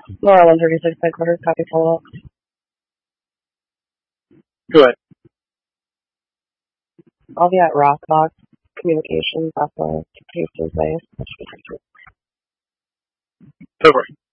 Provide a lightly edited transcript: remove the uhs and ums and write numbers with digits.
Laura 136 headquarters, copy follow-up. Go ahead. I'll be at Rockbox Communications off of Tuesday. Over.